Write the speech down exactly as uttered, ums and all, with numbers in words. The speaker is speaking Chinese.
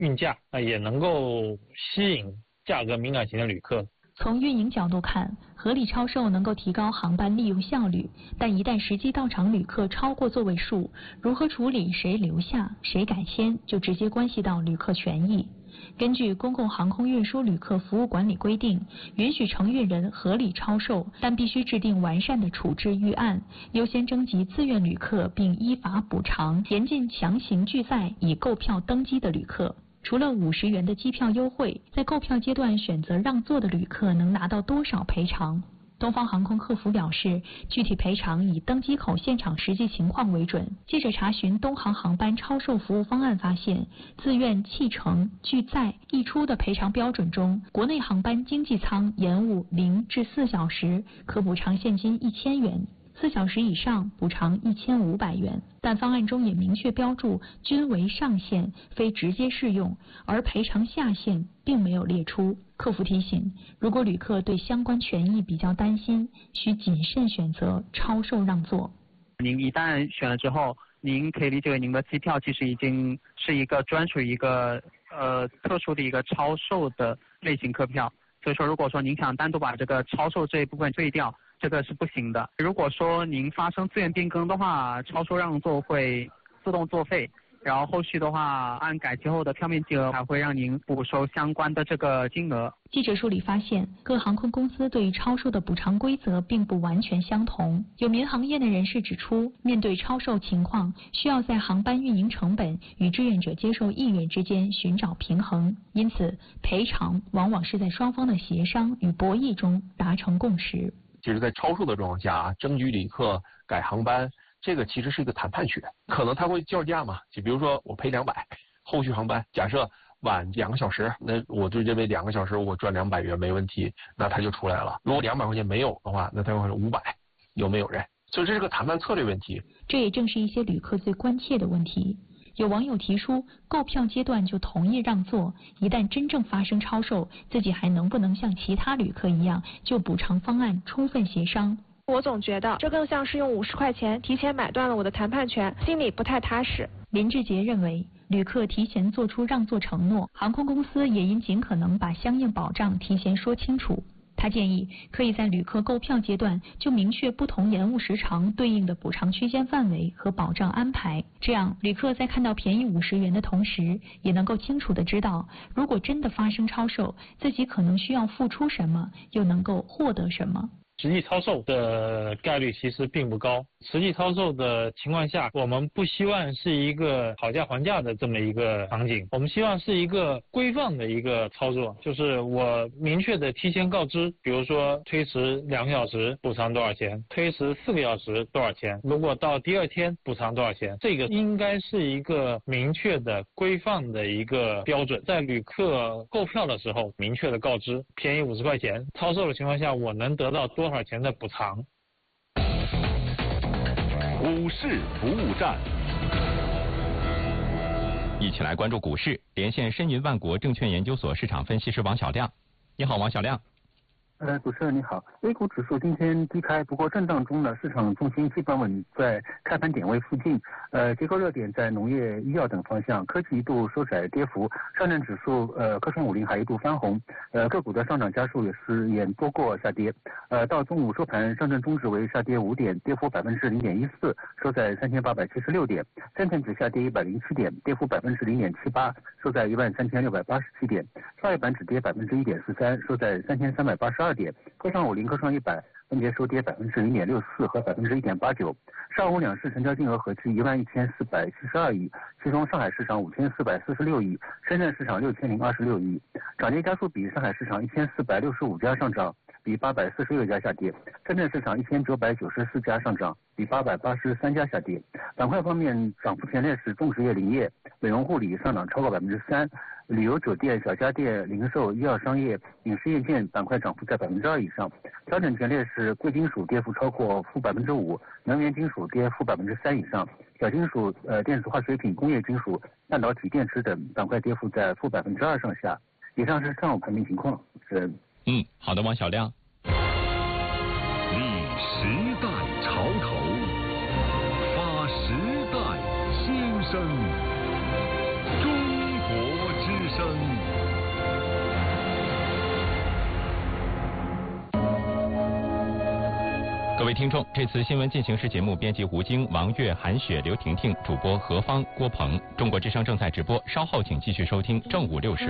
运价，那也能够吸引价格敏感型的旅客。 从运营角度看，合理超售能够提高航班利用效率，但一旦实际到场旅客超过座位数，如何处理谁留下谁改签，就直接关系到旅客权益。根据《公共航空运输旅客服务管理规定》，允许承运人合理超售，但必须制定完善的处置预案，优先征集自愿旅客，并依法补偿严禁强行拒载已购票登机的旅客。除了五十元的机票优惠，在购票阶段选择让座的旅客能拿到多少赔偿？东方航空客服表示，具体赔偿以登机口现场实际情况为准。记者查询东航航班超售服务方案发现，自愿弃乘、拒载、溢出的赔偿标准中，国内航班经济舱延误零至四小时可补偿现金一千元。四小时以上补偿一千五百元，但方案中也明确标注均为上限，非直接适用，而赔偿下限并没有列出。客服提醒，如果旅客对相关权益比较担心，需谨慎选择超售让座。 您一旦选了之后，您可以理解为您的机票其实已经是一个专属于一个呃特殊的一个超售的类型客票，所以说如果说您想单独把这个超售这一部分退掉，这个是不行的。如果说您发生自愿变更的话，超售让座会自动作废，然后后续的话按改期后的票面金额还会让您补收相关的这个金额。 记者梳理发现，各航空公司对于超售的补偿规则并不完全相同。有民航业内人士指出，面对超售情况，需要在航班运营成本与志愿者接受意愿之间寻找平衡，因此赔偿往往是在双方的协商与博弈中达成共识。 其实在超售的状况下啊，征集旅客、改航班，这个其实是一个谈判权，可能他会叫价嘛，就比如说我赔两百，后续航班假设晚两个小时，那我就认为两个小时我赚两百元没问题，那他就出来了。如果两百块钱没有的话，那他会说五百，有没有人？所以这是个谈判策略问题。 这也正是一些旅客最关切的问题。有网友提出，购票阶段就同意让座，一旦真正发生超售，自己还能不能像其他旅客一样，就补偿方案充分协商？ 我总觉得这更像是用五十块钱提前买断了我的谈判权，心里不太踏实。 林志杰认为，旅客提前做出让座承诺，航空公司也应尽可能把相应保障提前说清楚。他建议可以在旅客购票阶段就明确不同延误时长对应的补偿区间范围和保障安排，这样旅客在看到便宜五十元的同时，也能够清楚地知道，如果真的发生超售，自己可能需要付出什么，又能够获得什么。 实际超售的概率其实并不高。实际超售的情况下，我们不希望是一个讨价还价的这么一个场景，我们希望是一个规范的一个操作，就是我明确的提前告知，比如说推迟两个小时补偿多少钱，推迟四个小时多少钱，如果到第二天补偿多少钱，这个应该是一个明确的规范的一个标准。在旅客购票的时候明确的告知，便宜五十块钱，超售的情况下我能得到多少钱的补偿。 股市服务站， 一起来关注股市，连线申银万国证券研究所市场分析师王小亮。你好，王小亮。 呃，主持人你好。A 股指数今天低开，不过震荡中呢，市场重心基本稳在开盘点位附近。呃，结构热点在农业、医药等方向，科技一度收窄跌幅，上证指数呃科创五零还一度翻红。呃，个股的上涨家数也是也多过下跌。呃，到中午收盘，上证综指为下跌五点，跌幅百分之零点一四，收在三千八百七十六点；深成指下跌一百零七点，跌幅百分之零点七八，收在一万三千六百八十七点；创业板指跌百分之一点四三，收在三千三百八十二点；科创五零、科创一百分别收跌百分之零点六四和百分之一点八九。上午两市成交金额合计一万一千四百七十二亿，其中上海市场五千四百四十六亿，深圳市场六千零二十六亿。涨跌家数比：上海市场一千四百六十五家上涨，比八百四十六家下跌；深圳市场一千九百九十四家上涨，比八百八十三家下跌。板块方面，涨幅前列是种植业、林业、美容护理上涨超过百分之三，旅游酒店、小家电、零售、医药商业、影视业件板块涨幅在百分之二以上。调整前列是贵金属跌幅超过负百分之五，能源金属跌负百分之三以上，小金属、呃电子化学品、工业金属、半导体电池等板块跌幅在负百分之二上下。以上是上午盘面情况。是。 嗯，好的，王小亮。 立时代潮头，发时代心声。中国之各位听众，这次新闻进行时节目编辑吴京、王悦、韩雪、刘婷婷，主播何芳、郭鹏。中国之声正在直播，稍后请继续收听正午六时。